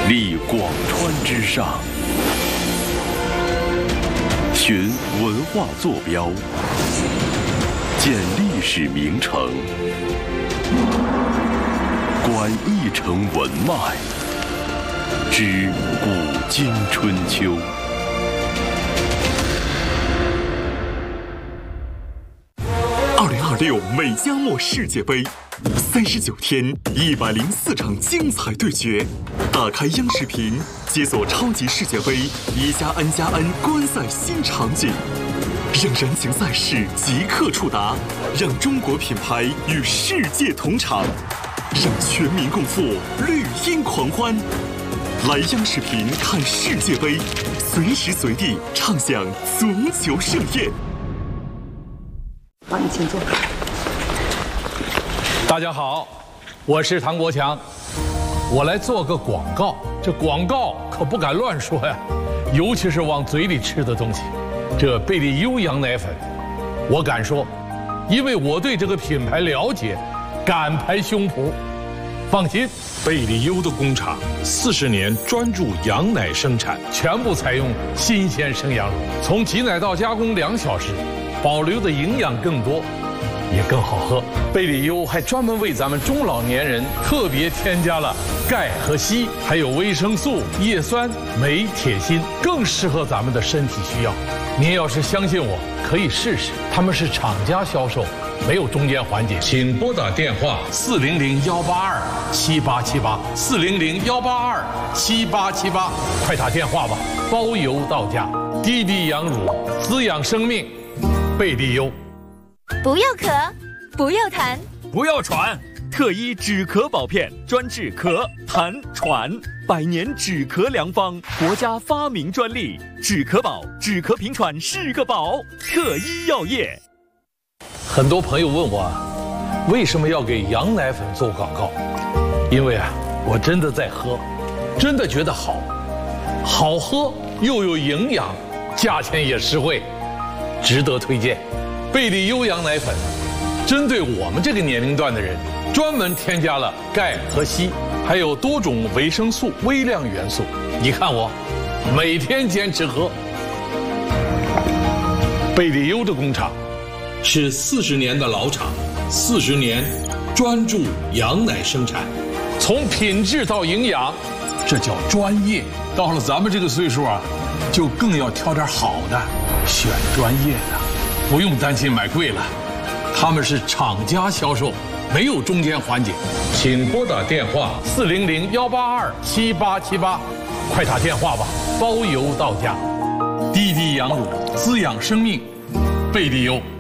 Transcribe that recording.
立广川之上，寻文化坐标，鉴历史名城，观一城文脉，知古今春秋。 2026美加墨世界杯，39天，104场精彩对决。打开央视频，解锁超级世界杯1+N+N观赛新场景，让燃情赛事即刻触达，让中国品牌与世界同场，让全民共赴绿茵狂欢。来央视频看世界杯，随时随地畅享足球盛宴。 帮你请坐。 大家好，我是唐国强，我来做个广告。这广告可不敢乱说呀，尤其是往嘴里吃的东西。这贝利优羊奶粉，我敢说，因为我对这个品牌了解，敢拍胸脯。放心， 贝利优的工厂40年专注羊奶生产， 全部采用新鲜生羊乳，从挤奶到加工2小时，保留的营养更多，也更好喝。贝利优还专门为咱们中老年人特别添加了钙和硒，还有维生素、叶酸、镁、铁、锌，更适合咱们的身体需要。您要是相信我，可以试试。他们是厂家销售，没有中间环节。 请拨打电话 400-182-7878，400-182-7878，快打电话吧，包邮到家。滴滴羊乳，滋养生命，贝利优。 不要咳，不要痰， 不要喘，特一止咳宝片，专治咳、痰、喘，100年止咳良方，国家发明专利。止咳宝，止咳平喘是个宝，特一药业。 很多朋友问我，为什么要给羊奶粉做广告？因为我真的在喝，真的觉得好，好喝又有营养，价钱也实惠，值得推荐。贝利优羊奶粉，针对我们这个年龄段的人，专门添加了钙和硒，还有多种维生素、微量元素。你看我，每天坚持喝。贝利优的工厂是40年的老厂，40年专注羊奶生产， 从品质到营养，这叫专业。到了咱们这个岁数就更要挑点好的，选专业的，不用担心买贵了。他们是厂家销售，没有中间环节。 请拨打电话 400-182-7878，快打电话吧，包邮到家。滴滴羊乳，滋养生命，贝利优。